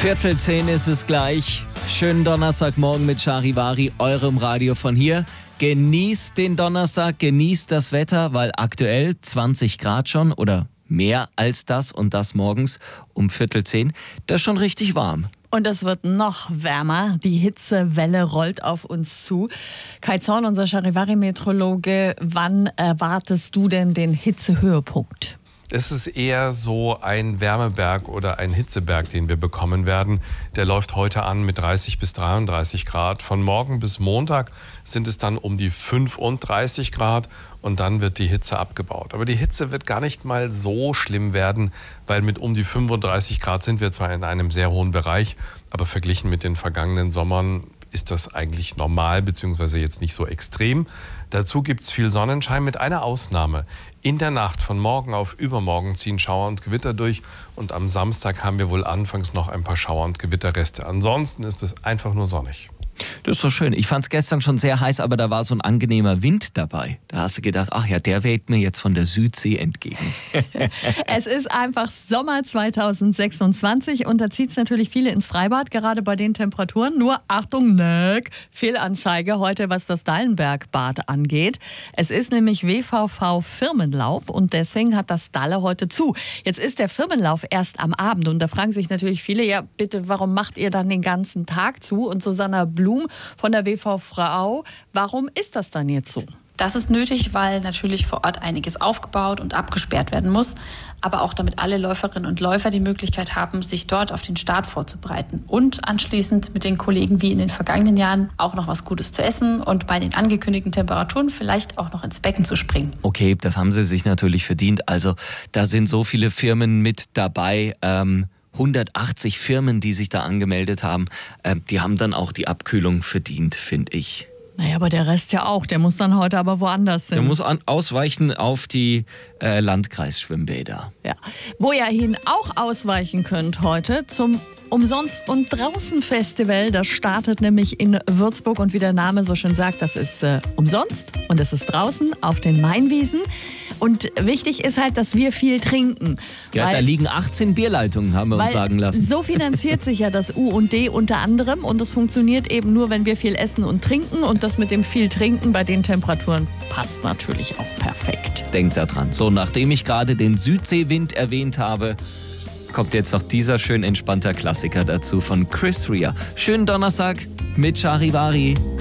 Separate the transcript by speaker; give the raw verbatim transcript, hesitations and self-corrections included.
Speaker 1: Viertel zehn ist es gleich. Schönen Donnerstagmorgen mit Charivari, eurem Radio von hier. Genießt den Donnerstag, genießt das Wetter, weil aktuell zwanzig Grad schon oder mehr als das und das morgens um Viertel zehn. Das ist schon richtig warm.
Speaker 2: Und es wird noch wärmer. Die Hitzewelle rollt auf uns zu. Kai Zorn, unser Charivari-Meteorologe, wann erwartest du denn den Hitzehöhepunkt?
Speaker 3: Es ist eher so ein Wärmeberg oder ein Hitzeberg, den wir bekommen werden. Der läuft heute an mit dreißig bis dreiunddreißig Grad. Von morgen bis Montag sind es dann um die fünfunddreißig Grad und dann wird die Hitze abgebaut. Aber die Hitze wird gar nicht mal so schlimm werden, weil mit um die fünfunddreißig Grad sind wir zwar in einem sehr hohen Bereich, aber verglichen mit den vergangenen Sommern ist das eigentlich normal, beziehungsweise jetzt nicht so extrem. Dazu gibt es viel Sonnenschein mit einer Ausnahme. In der Nacht von morgen auf übermorgen ziehen Schauer und Gewitter durch und am Samstag haben wir wohl anfangs noch ein paar Schauer- und Gewitterreste. Ansonsten ist es einfach nur sonnig.
Speaker 1: Das ist so schön. Ich fand es gestern schon sehr heiß, aber da war so ein angenehmer Wind dabei. Da hast du gedacht, ach ja, der weht mir jetzt von der Südsee entgegen.
Speaker 2: Es ist einfach Sommer zweitausendsechsundzwanzig und da zieht es natürlich viele ins Freibad, gerade bei den Temperaturen. Nur Achtung, Neck, Fehlanzeige heute, was das Dallenbergbad angeht. Es ist nämlich W V V-Firmenlauf und deswegen hat das Dalle heute zu. Jetzt ist der Firmenlauf erst am Abend und da fragen sich natürlich viele, ja bitte, warum macht ihr dann den ganzen Tag zu? Und Susanna Blum von der W V V, warum ist das dann jetzt so?
Speaker 4: Das ist nötig, weil natürlich vor Ort einiges aufgebaut und abgesperrt werden muss, aber auch damit alle Läuferinnen und Läufer die Möglichkeit haben, sich dort auf den Start vorzubereiten und anschließend mit den Kollegen wie in den vergangenen Jahren auch noch was Gutes zu essen und bei den angekündigten Temperaturen vielleicht auch noch ins Becken zu springen.
Speaker 1: Okay, das haben sie sich natürlich verdient. Also da sind so viele Firmen mit dabei, ähm hundertachtzig Firmen, die sich da angemeldet haben, äh, die haben dann auch die Abkühlung verdient, finde ich.
Speaker 2: Naja, aber der Rest ja auch. Der muss dann heute aber woanders hin.
Speaker 1: Der muss an, ausweichen auf die äh, Landkreisschwimmbäder.
Speaker 2: Ja. Wo ihr hin auch ausweichen könnt heute zum Umsonst- und Draußen-Festival. Das startet nämlich in Würzburg und wie der Name so schön sagt, das ist äh, umsonst und es ist draußen auf den Mainwiesen. Und wichtig ist halt, dass wir viel trinken.
Speaker 1: Ja, da liegen achtzehn Bierleitungen, haben wir uns sagen lassen.
Speaker 2: So finanziert sich ja das U und D unter anderem und es funktioniert eben nur, wenn wir viel essen und trinken und das mit dem viel Trinken bei den Temperaturen passt natürlich auch perfekt.
Speaker 1: Denkt da dran. So, nachdem ich gerade den Südseewind erwähnt habe, kommt jetzt noch dieser schön entspannter Klassiker dazu von Chris Rea. Schönen Donnerstag mit Charivari.